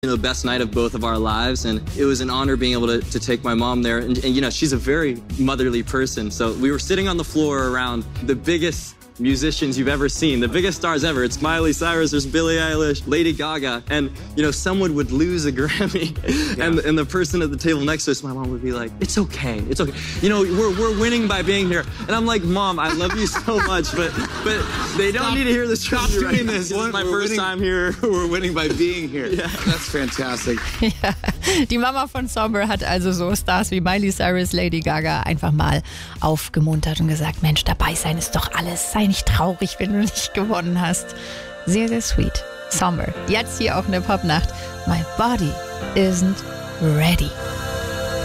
Best night of both of our lives, and it was an honor being able to take my mom there. And she's a very motherly person. So we were sitting on the floor around the biggest musicians you've ever seen, the biggest stars ever. It's Miley Cyrus, there's Billie Eilish, Lady Gaga, and someone would lose a Grammy, and the person at the table next to us, my mom would be like, "It's okay, it's okay. We're winning by being here." And I'm like, "Mom, I love you so much, but they don't need to hear this. Stop doing this. This is my first time here. We're winning by being here." Yeah. That's fantastic. Ja, die Mama von Somber hat also so Stars wie Miley Cyrus, Lady Gaga einfach mal aufgemuntert und gesagt, Mensch, dabei sein ist doch alles. Sei nicht traurig, wenn du nicht gewonnen hast. Sehr, sehr sweet. Somber. Jetzt hier auf eine Popnacht. My body isn't ready.